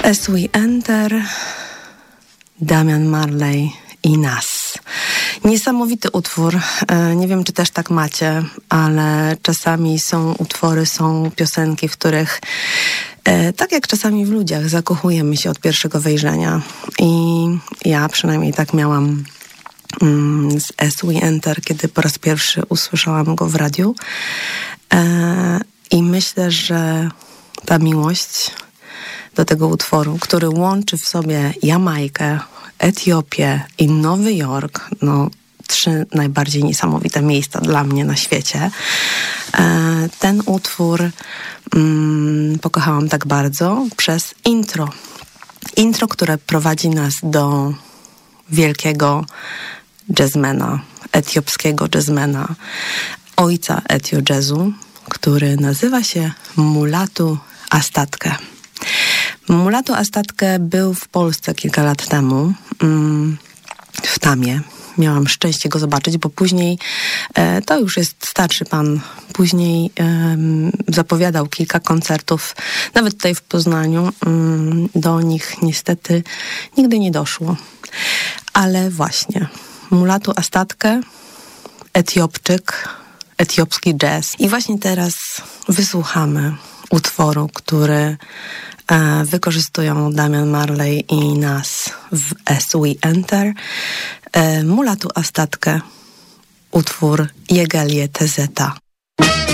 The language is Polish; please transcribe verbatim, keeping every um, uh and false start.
As We Enter, Damian Marley i Nas. Niesamowity utwór. Nie wiem, czy też tak macie, ale czasami są utwory, są piosenki, w których tak jak czasami w ludziach zakochujemy się od pierwszego wejrzenia. I ja przynajmniej tak miałam z As We Enter, kiedy po raz pierwszy usłyszałam go w radiu. I myślę, że ta miłość do tego utworu, który łączy w sobie Jamajkę, Etiopię i Nowy Jork, no trzy najbardziej niesamowite miejsca dla mnie na świecie. Ten utwór mm, pokochałam tak bardzo przez intro. Intro, które prowadzi nas do wielkiego jazzmana, etiopskiego jazzmana, ojca etio jazzu, który nazywa się Mulatu Astatke. Mulatu Astatke był w Polsce kilka lat temu, w Tamie. Miałam szczęście go zobaczyć, bo później, to już jest starszy pan, później zapowiadał kilka koncertów, nawet tutaj w Poznaniu. Do nich niestety nigdy nie doszło. Ale właśnie, Mulatu Astatke, Etiopczyk, etiopski jazz. I właśnie teraz wysłuchamy utworu, który e, wykorzystują Damian Marley i Nas w As We Enter. E, Mulatu Astatke, utwór Jegelie Tezeta.